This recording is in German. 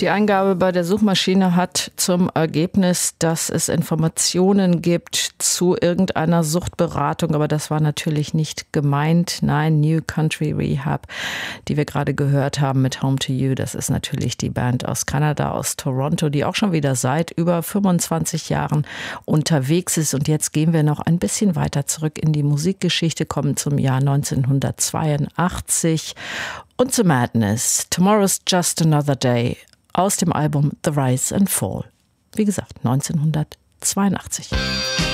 Die Eingabe bei der Suchmaschine hat zum Ergebnis, dass es Informationen gibt zu irgendeiner Suchtberatung, aber das war natürlich nicht gemeint. Nein, New Country Rehab, die wir gerade gehört haben mit Home to You, das ist natürlich die Band aus Kanada, aus Toronto, die auch schon wieder seit über 25 Jahren unterwegs ist. Und jetzt gehen wir noch ein bisschen weiter zurück in die Musikgeschichte, kommen zum Jahr 1982 und zu Madness. Tomorrow's Just Another Day aus dem Album The Rise and Fall. Wie gesagt, 1982.